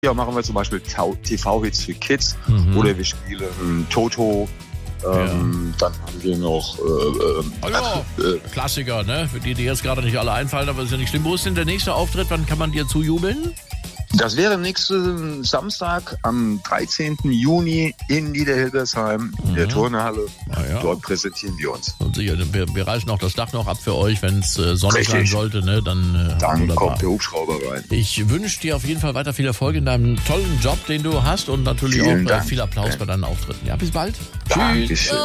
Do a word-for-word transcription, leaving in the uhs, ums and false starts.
Ja, machen wir zum Beispiel T V-Hits für Kids Mhm. oder wir spielen Toto. Ähm, Dann haben wir noch äh, äh, Oh ja, äh, Klassiker, ne? Für die, die jetzt gerade nicht alle einfallen, aber ist ja nicht schlimm. Wo ist denn der nächste Auftritt? Wann kann man dir zujubeln? das wäre nächsten Samstag am dreizehnten Juni in Niederhilbersheim in der Mhm. Turnhalle. Ah, ja. Dort präsentieren wir uns. Und sicher, wir, wir reißen auch das Dach noch ab für euch, wenn es äh, sonnig sein Richtig. sollte, ne? Dann, äh, Dann wunderbar. kommt der Hubschrauber rein. Ich wünsche dir auf jeden Fall weiter viel Erfolg in deinem tollen Job, den du hast und natürlich Vielen auch äh, Dank. viel Applaus bei deinen Auftritten. Ja, bis bald. Dankeschön.